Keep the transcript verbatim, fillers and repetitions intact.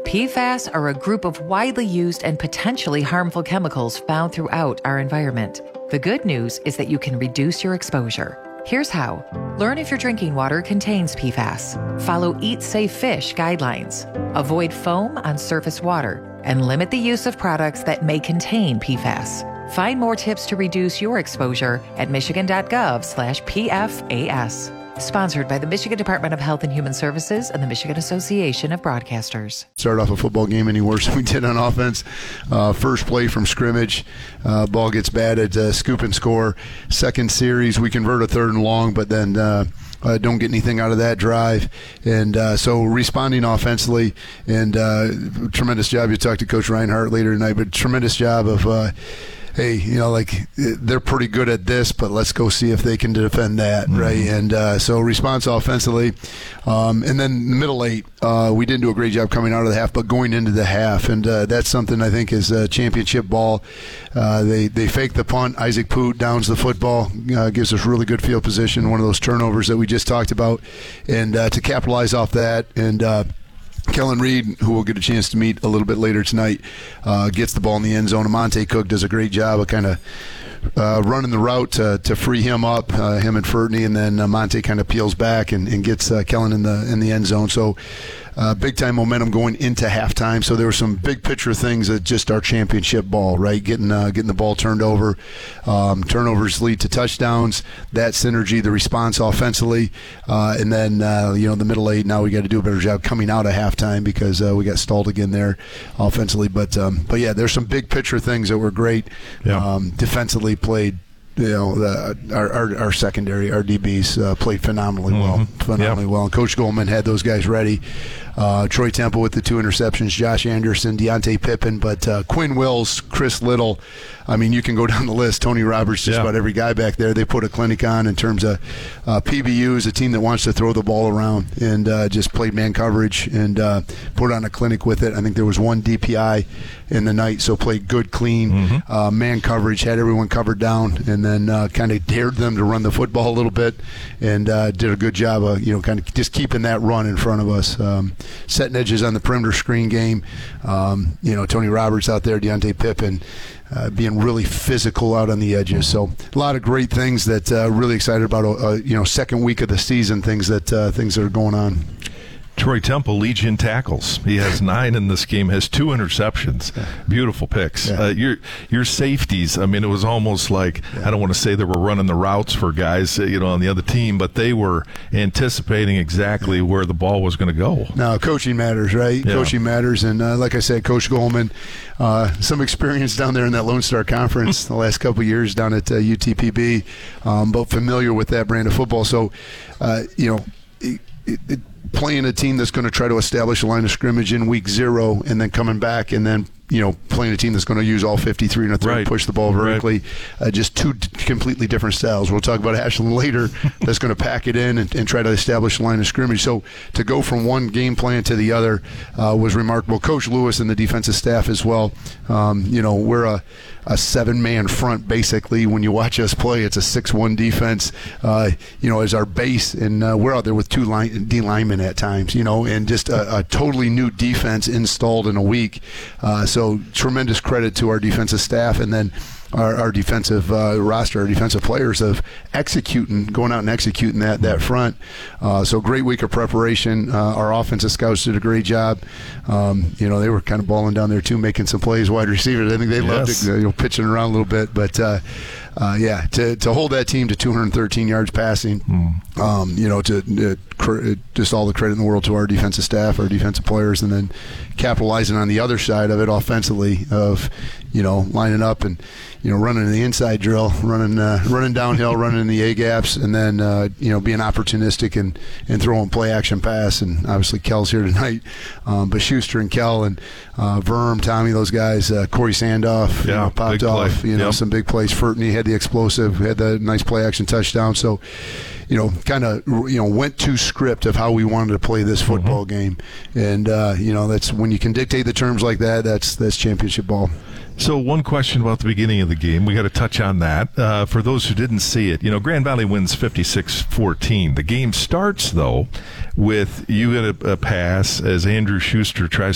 P FAS are a group of widely used and potentially harmful chemicals found throughout our environment. The good news is that you can reduce your exposure. Here's how. Learn if your drinking water contains P FAS. Follow Eat Safe Fish guidelines. Avoid foam on surface water. And limit the use of products that may contain P FAS. Find more tips to reduce your exposure at michigan.gov slash PFAS. Sponsored by the Michigan Department of Health and Human Services and the Michigan Association of Broadcasters. Start off a football game any worse than we did on offense. Uh, first play from scrimmage, uh, ball gets batted, uh, scoop and score. Second series, we convert a third and long, but then uh, uh, don't get anything out of that drive. And uh, so responding offensively, and uh, tremendous job. You talked to Coach Reinhardt later tonight, but tremendous job of uh, hey, you know, like they're pretty good at this, but let's go see if they can defend that, mm-hmm. right? And uh, so response offensively. Um, and then the middle eight, uh, we didn't do a great job coming out of the half, but going into the half. And uh, that's something I think is a championship ball. Uh, they, they fake the punt. Isaac Poot downs the football, uh, gives us really good field position, one of those turnovers that we just talked about. And uh, to capitalize off that and uh, Kellen Reed, who we'll get a chance to meet a little bit later tonight, uh, gets the ball in the end zone. Monte Cook does a great job of kind of uh, running the route to, to free him up, uh, him and Fertney, and then uh, Monte kind of peels back and, and gets uh, Kellen in the in the end zone. So uh, big-time momentum going into halftime. So there were some big-picture things that just our championship ball, right? Getting uh, getting the ball turned over. Um, turnovers lead to touchdowns. That synergy, the response offensively. Uh, and then, uh, you know, the middle eight, now we got to do a better job coming out of halftime because uh, we got stalled again there offensively. But, um, but yeah, there's some big-picture things that were great. Yeah. Um, defensively played. You know, the, our, our our secondary, our D Bs uh, played phenomenally well, mm-hmm. phenomenally yep. well. And Coach Goldman had those guys ready. Uh, Troy Temple with the two interceptions, Josh Anderson, Deontay Pippen, but uh, Quinn Wills, Chris Little. I mean, you can go down the list. Tony Roberts, just yeah. about every guy back there. They put a clinic on in terms of uh, P B U is a team that wants to throw the ball around and uh, just played man coverage and uh, put on a clinic with it. I think there was one D P I in the night, so played good, clean mm-hmm. uh, man coverage, had everyone covered down, and then uh, kind of dared them to run the football a little bit and uh, did a good job of, you know, kind of just keeping that run in front of us. Um, setting edges on the perimeter screen game. Um, you know, Tony Roberts out there, Deontay Pippen, uh, being really physical out on the edges. So a lot of great things that uh, really excited about. Uh, you know, second week of the season, things that uh, things that are going on. Troy Temple leads in tackles. He has nine in this game, has two interceptions. Yeah. Beautiful picks. Yeah. Uh, your your safeties, I mean, it was almost like, yeah. I don't want to say they were running the routes for guys, you know, on the other team, but they were anticipating exactly yeah. where the ball was going to go. Now, coaching matters, right? Yeah. Coaching matters. And uh, like I said, Coach Goldman, uh, some experience down there in that Lone Star Conference the last couple of years down at uh, U T P B, um, but familiar with that brand of football. So, uh, you know, it, it, it, playing a team that's going to try to establish a line of scrimmage in week zero and then coming back and then, you know, playing a team that's going to use all fifty-three and a third, right. push the ball vertically, right. uh, just two d- completely different styles. We'll talk about Ashland later that's going to pack it in and, and try to establish a line of scrimmage. So to go from one game plan to the other uh, was remarkable. Coach Lewis and the defensive staff as well. Um, you know, we're a, a seven-man front basically. When you watch us play, it's a six one defense, uh, you know, as our base. And uh, we're out there with two line, D linemen at times, you know, and just a, a totally new defense installed in a week. Uh, so So tremendous credit to our defensive staff and then our, our defensive uh, roster, our defensive players of executing, going out and executing that that front. Uh, so great week of preparation. Uh, our offensive scouts did a great job. Um, you know, they were kind of balling down there too, making some plays, wide receivers. I think they yes. loved it, you know, pitching around a little bit. But uh, uh, yeah, to to hold that team to two hundred thirteen yards passing, mm. um, you know, to, to cr- just all the credit in the world to our defensive staff, our defensive players, and then capitalizing on the other side of it offensively of, you know, lining up and, you know, running the inside drill, running uh, running downhill, running in the A gaps, and then uh, you know, being opportunistic and, and throwing play action pass. And obviously Kell's here tonight, um, but Schuster and Kell and uh, Verm, Tommy, those guys, uh, Corey Sandoff, yeah, you know, popped off, play. you know, yep. some big plays. Fertney had the explosive, had the nice play action touchdown. So, you know, kind of, you know, went to script of how we wanted to play this football mm-hmm. game. And, uh, you know, that's when you can dictate the terms like that, that's that's championship ball. So one question about the beginning of the game. We got to touch on that. Uh, for those who didn't see it, you know, Grand Valley wins fifty-six fourteen. The game starts, though, with you get a, a pass as Andrew Schuster tries